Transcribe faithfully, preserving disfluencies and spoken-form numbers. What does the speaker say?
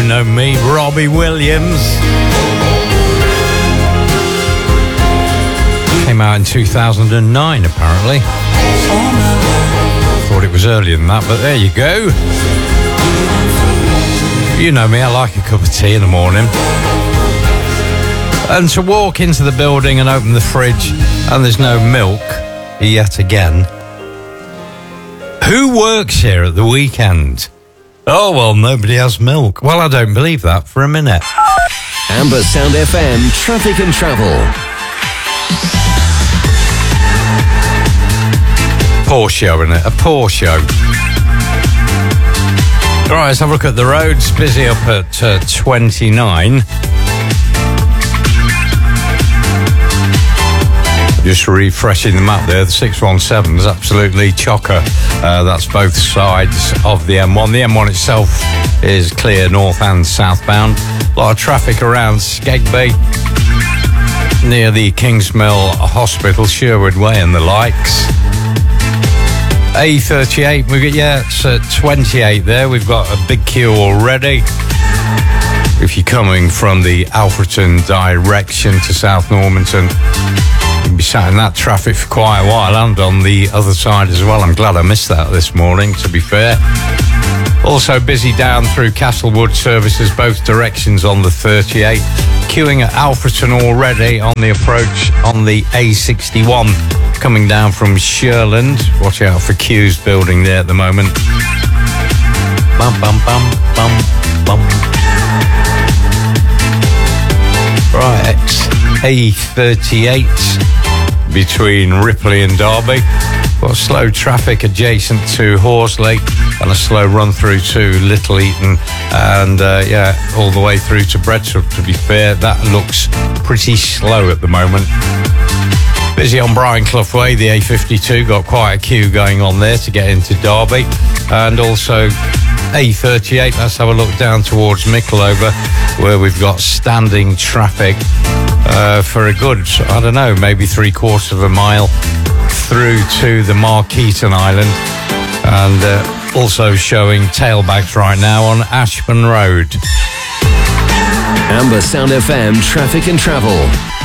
You Know Me, Robbie Williams. Came out in two thousand nine, apparently. Thought it was earlier than that, but there you go. You know me, I like a cup of tea in the morning. And to walk into the building and open the fridge and there's no milk yet again. Who works here at the weekend? Oh, well, nobody has milk. Well, I don't believe that for a minute. Amber Sound F M, Traffic and Travel. Poor show, isn't it? A poor show. Right, let's have a look at the roads. Busy up at uh, twenty-nine. Just refreshing the map there. The six one seven is absolutely chocker. Uh, that's both sides of the M one. The M one itself is clear north and southbound. A lot of traffic around Skegby, near the Kingsmill Hospital, Sherwood Way and the likes. A thirty-eight, we get, yeah, it's at twenty-eight there. We've got a big queue already. If you're coming from the Alfreton direction to South Normanton, you'll be sat in that traffic for quite a while, and on the other side as well. I'm glad I missed that this morning, to be fair. Also busy down through Castlewood services, both directions on the thirty-eight. Queuing at Alfreton already on the approach on the A sixty-one. Coming down from Sherland. Watch out for queues building there at the moment. Bum, bum, bum, bum, bum. Right, A thirty-eight between Ripley and Derby. Got slow traffic adjacent to Horsley and a slow run through to Little Eaton and uh, yeah, all the way through to Bredsford. To be fair, that looks pretty slow at the moment. Busy on Brian Clough Way, the A fifty-two, got quite a queue going on there to get into Derby. And also A thirty-eight, let's have a look down towards Mickleover, where we've got standing traffic uh, for a good, I don't know, maybe three quarters of a mile through to the Markeaton Island. And uh, also showing tailbacks right now on Ashburn Road. Amber Sound F M, Traffic and Travel.